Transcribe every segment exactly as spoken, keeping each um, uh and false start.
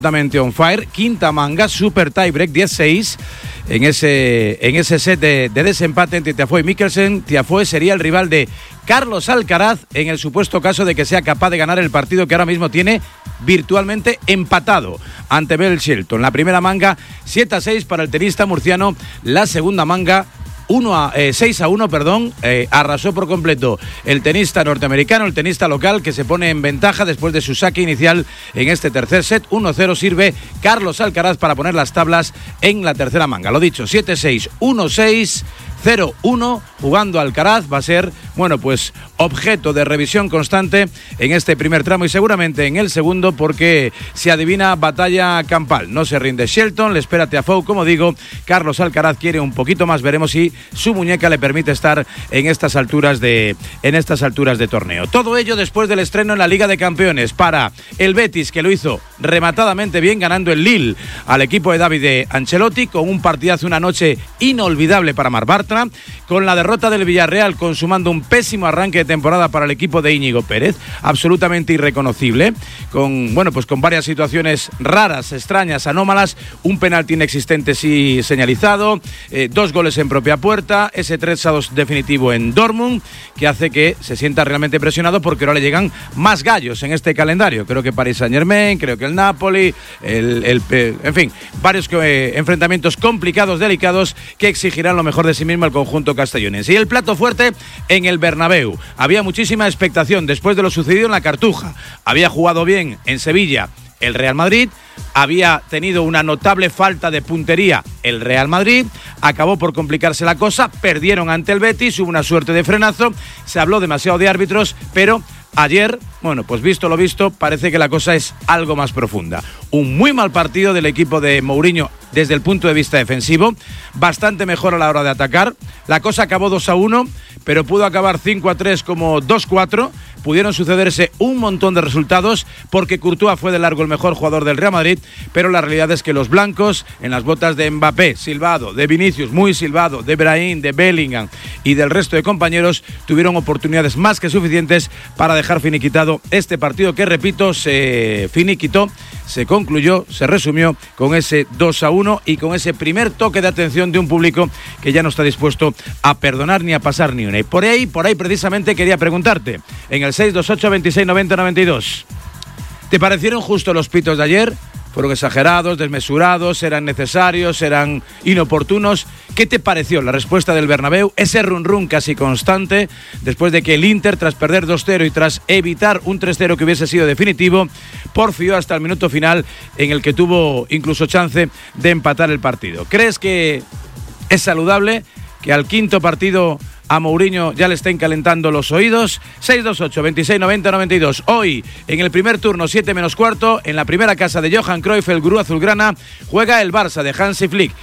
Absolutamente on fire, quinta manga, super tiebreak, diez seis en ese, en ese set de, de desempate entre Tiafoe y Mikkelsen. Tiafoe sería el rival de Carlos Alcaraz en el supuesto caso de que sea capaz de ganar el partido que ahora mismo tiene virtualmente empatado ante Bell Shelton. La primera manga, siete a seis para el tenista murciano, la segunda manga, uno a, eh, seis a uno, perdón, eh, arrasó por completo el tenista norteamericano, el tenista local, que se pone en ventaja después de su saque inicial en este tercer set. uno cero sirve Carlos Alcaraz para poner las tablas en la tercera manga. Lo dicho, siete seis, uno seis, cero uno, jugando Alcaraz va a ser, bueno, pues objeto de revisión constante en este primer tramo y seguramente en el segundo, porque se adivina batalla campal. No se rinde Shelton, le espera Tiafoe, como digo. Carlos Alcaraz quiere un poquito más, veremos si su muñeca le permite estar en estas alturas de en estas alturas de torneo. Todo ello después del estreno en la Liga de Campeones para el Betis, que lo hizo rematadamente bien, ganando el Lille al equipo de Davide Ancelotti con un partidazo, una noche inolvidable para Marc Bartra, con la derrota del Villarreal consumando un pésimo arranque de temporada para el equipo de Íñigo Pérez, absolutamente irreconocible, con bueno pues con varias situaciones raras, extrañas, anómalas, un penalti inexistente sí señalizado, eh, dos goles en propia puerta, ese tres a dos definitivo en Dortmund, que hace que se sienta realmente presionado, porque ahora le llegan más gallos en este calendario. Creo que Paris Saint-Germain, creo que el Napoli, el, el, en fin, varios eh, enfrentamientos complicados, delicados, que exigirán lo mejor de sí mismo el conjunto castellonense. Y el plato fuerte en el Bernabéu. Había muchísima expectación después de lo sucedido en la Cartuja. Había jugado bien en Sevilla el Real Madrid, había tenido una notable falta de puntería el Real Madrid, acabó por complicarse la cosa, perdieron ante el Betis, hubo una suerte de frenazo, se habló demasiado de árbitros, pero ayer, bueno, pues visto lo visto, parece que la cosa es algo más profunda. Un muy mal partido del equipo de Mourinho desde el punto de vista defensivo, bastante mejor a la hora de atacar. La cosa acabó dos a uno, pero pudo acabar cinco a tres como dos cuatro. Pudieron sucederse un montón de resultados, porque Courtois fue de largo el mejor jugador del Real Madrid, pero la realidad es que los blancos, en las botas de Mbappé, silbado, de Vinicius, muy silbado, de Brahim, de Bellingham y del resto de compañeros, tuvieron oportunidades más que suficientes para dejar finiquitado este partido que, repito, se finiquitó, se concluyó, se resumió con ese dos a uno y con ese primer toque de atención de un público que ya no está dispuesto a perdonar ni a pasar ni una. Y por ahí, por ahí precisamente quería preguntarte, en el seis dos ocho, veintiséis noventa noventa y dos, ¿te parecieron justos los pitos de ayer? ¿Fueron exagerados, desmesurados, eran necesarios, eran inoportunos? ¿Qué te pareció la respuesta del Bernabéu? Ese run run casi constante, después de que el Inter, tras perder dos cero y tras evitar un tres cero que hubiese sido definitivo, porfió hasta el minuto final, en el que tuvo incluso chance de empatar el partido. ¿Crees que es saludable que al quinto partido a Mourinho ya le estén calentando los oídos? Seis dos ocho, veintiséis noventa noventa y dos. Hoy, en el primer turno, siete menos cuarto, en la primera casa de Johan Cruyff, el gurú azulgrana, juega el Barça de Hansi Flick,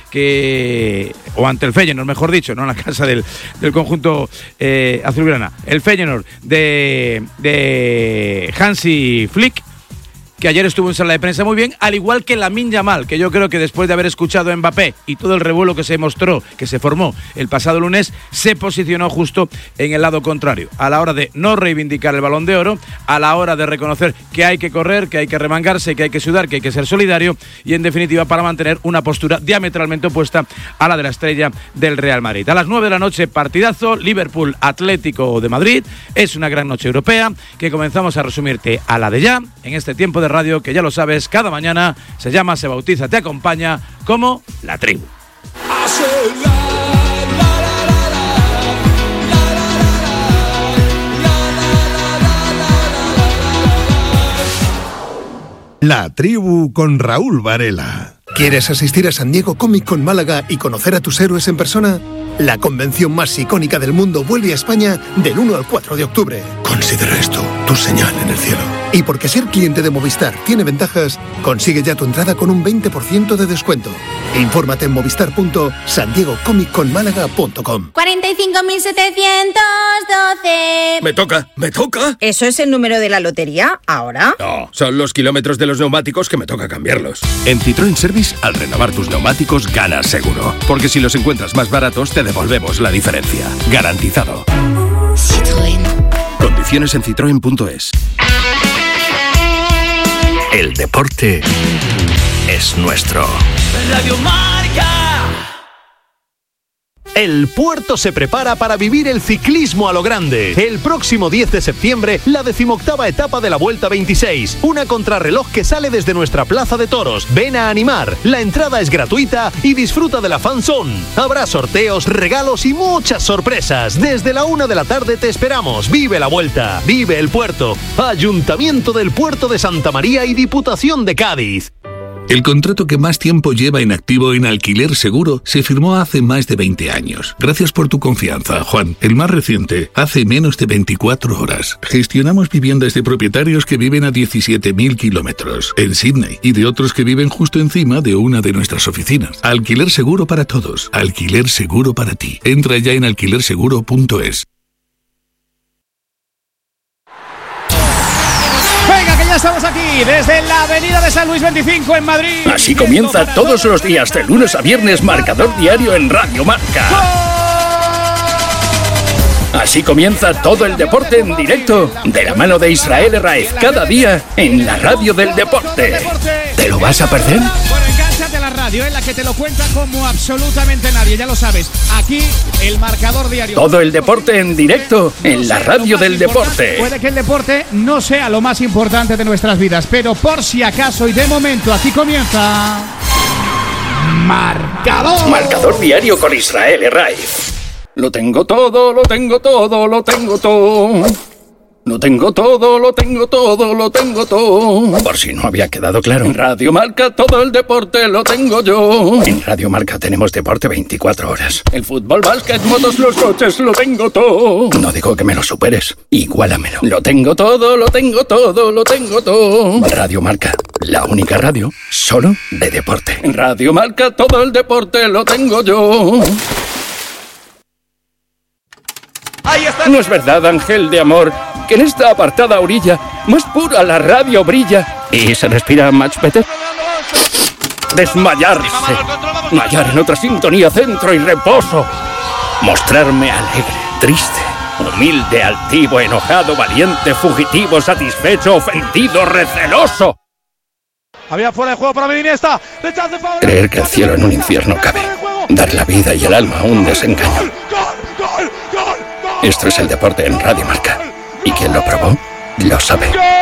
que o ante el Feyenoord, mejor dicho, no en la casa del, del conjunto eh, azulgrana. El Feyenoord de, de Hansi Flick, que ayer estuvo en sala de prensa muy bien, al igual que Lamine Yamal, que yo creo que después de haber escuchado a Mbappé y todo el revuelo que se mostró, que se formó el pasado lunes, se posicionó justo en el lado contrario, a la hora de no reivindicar el Balón de Oro, a la hora de reconocer que hay que correr, que hay que remangarse, que hay que sudar, que hay que ser solidario y, en definitiva, para mantener una postura diametralmente opuesta a la de la estrella del Real Madrid. A las nueve de la noche, partidazo, Liverpool Atlético de Madrid. Es una gran noche europea que comenzamos a resumirte a la de ya, en este tiempo de radio que, ya lo sabes, cada mañana se llama, se bautiza, te acompaña como La Tribu. La Tribu con Raúl Varela. ¿Quieres asistir a San Diego Comic Con Málaga y conocer a tus héroes en persona? La convención más icónica del mundo vuelve a España del uno al cuatro de octubre. Considera esto tu señal en el cielo. Y porque ser cliente de Movistar tiene ventajas, consigue ya tu entrada con un veinte por ciento de descuento. Infórmate en movistar punto san diego comic con málaga punto com. cuarenta y cinco mil setecientos doce. Me toca, me toca. ¿Eso es el número de la lotería ahora? No, son los kilómetros de los neumáticos que me toca cambiarlos. En Citroën Service, al renovar tus neumáticos, ganas seguro. Porque si los encuentras más baratos, te devolvemos la diferencia. Garantizado. Citroën. Condiciones en citroen punto es. El deporte es nuestro. Radio Marca. El Puerto se prepara para vivir el ciclismo a lo grande. El próximo diez de septiembre, la decimoctava etapa de la Vuelta veintiséis. Una contrarreloj que sale desde nuestra plaza de toros. Ven a animar. La entrada es gratuita y disfruta de la fan zone. Habrá sorteos, regalos y muchas sorpresas. Desde la una de la tarde te esperamos. Vive la Vuelta. Vive el Puerto. Ayuntamiento del Puerto de Santa María y Diputación de Cádiz. El contrato que más tiempo lleva en activo en Alquiler Seguro se firmó hace más de veinte años. Gracias por tu confianza, Juan. El más reciente, hace menos de veinticuatro horas. Gestionamos viviendas de propietarios que viven a diecisiete mil kilómetros en Sydney y de otros que viven justo encima de una de nuestras oficinas. Alquiler Seguro para todos. Alquiler Seguro para ti. Entra ya en alquiler seguro punto es. Ya estamos aquí desde la avenida de San Luis veinticinco en Madrid. Así comienza todos los días de lunes a viernes Marcador Diario en Radio Marca. Así comienza todo el deporte en directo de la mano de Israel Herráez cada día en la radio del deporte. ¿Te lo vas a perder? Bueno, engánchate a la radio, en la que te lo cuenta como absolutamente nadie, ya lo sabes. Aquí el Marcador Diario. Todo el deporte en directo en la radio del deporte. Puede que el deporte no sea lo más importante de nuestras vidas, pero por si acaso y de momento aquí comienza Marcador. Marcador Diario con Israel Herráez. Lo tengo todo, lo tengo todo, lo tengo todo. Lo tengo todo, lo tengo todo, lo tengo todo. Por si no había quedado claro. En Radio Marca todo el deporte lo tengo yo. En Radio Marca tenemos deporte veinticuatro horas. El fútbol, básquet, motos, los coches, lo tengo todo. No digo que me lo superes, igualamelo. Lo tengo todo, lo tengo todo, lo tengo todo. Radio Marca, la única radio solo de deporte. En Radio Marca todo el deporte lo tengo yo. No es verdad, ángel de amor, que en esta apartada orilla más pura la radio brilla y se respira much better. Desmayarse, hallar en otra sintonía centro y reposo, mostrarme alegre, triste, humilde, altivo, enojado, valiente, fugitivo, satisfecho, ofendido, receloso. Había fuera de juego para Iniesta. Creer que el cielo en un infierno cabe, dar la vida y el alma a un desengaño. Esto es el deporte en Radio Marca. Y quien lo probó, lo sabe.